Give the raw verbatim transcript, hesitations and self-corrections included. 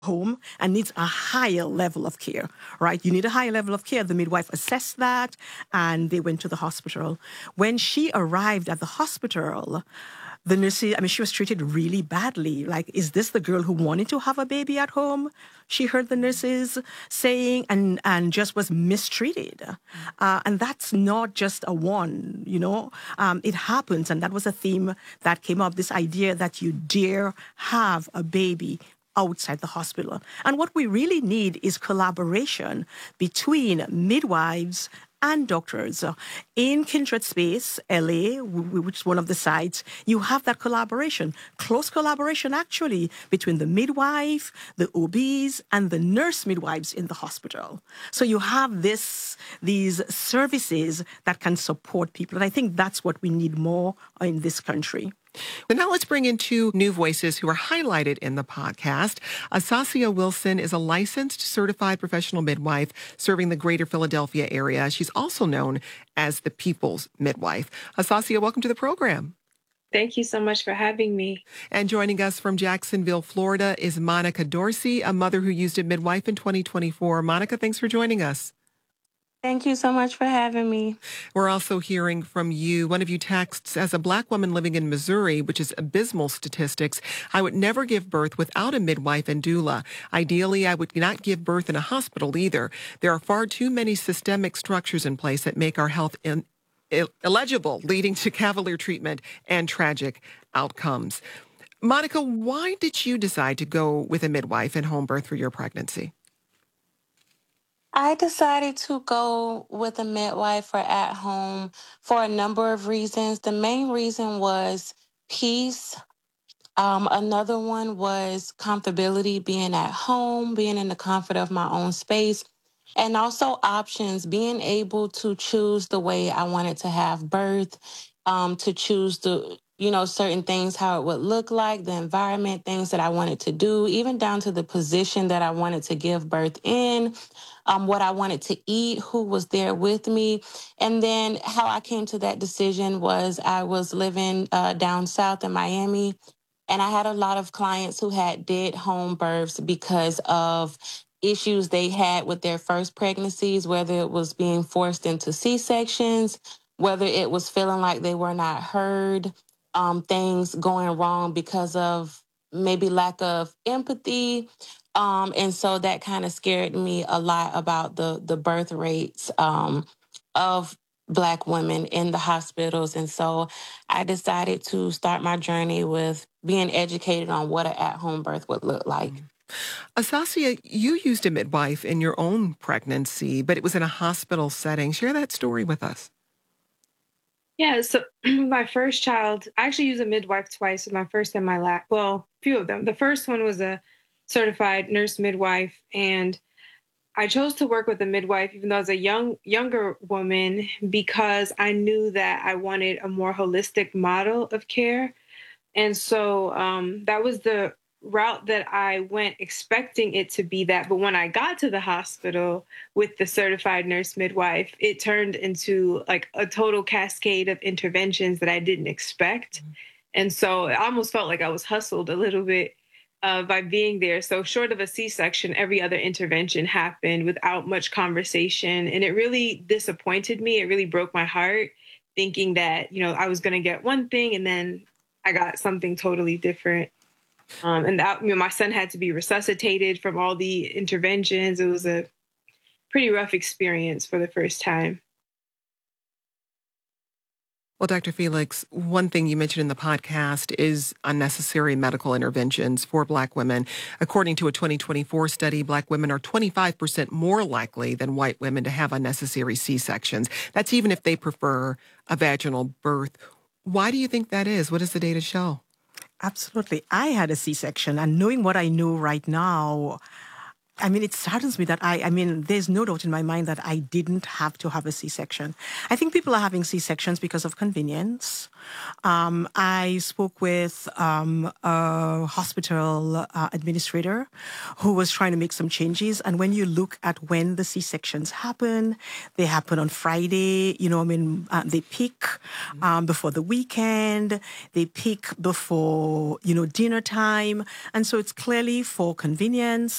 home and needs a higher level of care, right? You need a higher level of care. The midwife assessed that and they went to the hospital. When she arrived at the hospital, the nurses, I mean, she was treated really badly. Like, is this the girl who wanted to have a baby at home? She heard the nurses saying, and, and just was mistreated. Uh, and that's not just a one, you know, um, it happens. And that was a theme that came up, this idea that you dare have a baby outside the hospital. And what we really need is collaboration between midwives and doctors. Uh, In Kindred Space, L A, which is one of the sites, you have that collaboration, close collaboration actually, between the midwife, the O Bs, and the nurse midwives in the hospital. So you have this, these services that can support people. And I think that's what we need more in this country. And now let's bring in two new voices who are highlighted in the podcast. Asasia Wilson is a licensed certified professional midwife serving the greater Philadelphia area. She's also known as the People's Midwife. Asasia, welcome to the program. Thank you so much for having me. And joining us from Jacksonville, Florida is Monica Dorsey, a mother who used a midwife in twenty twenty-four. Monica, thanks for joining us. Thank you so much for having me. We're also hearing from you. One of you texts, as a Black woman living in Missouri, which is abysmal statistics, I would never give birth without a midwife and doula. Ideally, I would not give birth in a hospital either. There are far too many systemic structures in place that make our health in, ill, illegible, leading to cavalier treatment and tragic outcomes. Monica, why did you decide to go with a midwife and home birth for your pregnancy? I decided to go with a midwife for at home for a number of reasons. The main reason was peace. Um, another one was comfortability, being at home, being in the comfort of my own space, and also options, being able to choose the way I wanted to have birth, um, to choose the, you know, certain things, how it would look like, the environment, things that I wanted to do, even down to the position that I wanted to give birth in. Um, what I wanted to eat, who was there with me. And then how I came to that decision was I was living uh, down south in Miami, and I had a lot of clients who had did home births because of issues they had with their first pregnancies, whether it was being forced into C-sections, whether it was feeling like they were not heard, um, things going wrong because of maybe lack of empathy. Um, and so that kind of scared me a lot about the the birth rates um, of Black women in the hospitals. And so I decided to start my journey with being educated on what an at-home birth would look like. Asasia, you used a midwife in your own pregnancy, but it was in a hospital setting. Share that story with us. Yeah, so my first child, I actually used a midwife twice, my first and my last, well, a few of them. The first one was a certified nurse midwife, and I chose to work with a midwife, even though I was a young, younger woman, because I knew that I wanted a more holistic model of care. And so um, that was the route that I went, expecting it to be that. But when I got to the hospital with the certified nurse midwife, it turned into like a total cascade of interventions that I didn't expect. Mm-hmm. And so I almost felt like I was hustled a little bit uh, by being there. So short of a C-section, every other intervention happened without much conversation. And it really disappointed me. It really broke my heart, thinking that, you know, I was going to get one thing and then I got something totally different. Um, and that, you know, my son had to be resuscitated from all the interventions. It was a pretty rough experience for the first time. Well, Doctor Felix, one thing you mentioned in the podcast is unnecessary medical interventions for Black women. According to a twenty twenty-four study, Black women are twenty-five percent more likely than white women to have unnecessary C-sections. That's even if they prefer a vaginal birth. Why do you think that is? What does the data show? Absolutely. I had a C-section, and knowing what I know right now, I mean, it saddens me that I, I mean, there's no doubt in my mind that I didn't have to have a C-section. I think people are having C-sections because of convenience. Um, I spoke with um, a hospital uh, administrator who was trying to make some changes. And when you look at when the C-sections happen, they happen on Friday. You know, I mean, uh, they peak um, before the weekend. They peak before, you know, dinner time. And so it's clearly for convenience.